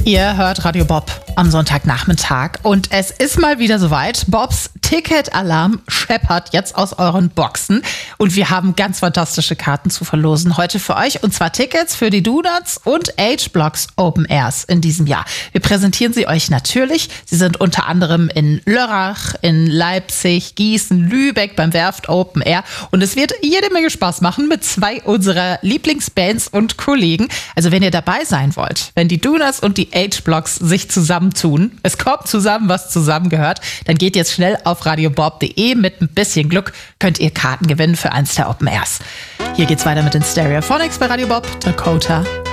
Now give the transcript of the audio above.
Ihr hört Radio Bob am Sonntagnachmittag und es ist mal wieder soweit. Bobs Ticket-Alarm scheppert jetzt aus euren Boxen und wir haben ganz fantastische Karten zu verlosen heute für euch, und zwar Tickets für die Donuts und H-Blocks Open Airs in diesem Jahr. Wir präsentieren sie euch natürlich. Sie sind unter anderem in Lörrach, in Leipzig, Gießen, Lübeck beim Werft Open Air und es wird jede Menge Spaß machen mit zwei unserer Lieblingsbands und Kollegen. Also wenn ihr dabei sein wollt, wenn die Donuts und die H-Blocks sich zusammentun, es kommt zusammen, was zusammengehört, dann geht jetzt schnell auf radiobob.de. Mit ein bisschen Glück könnt ihr Karten gewinnen für eins der Open Airs. Hier geht's weiter mit den Stereophonics bei Radio Bob, Dakota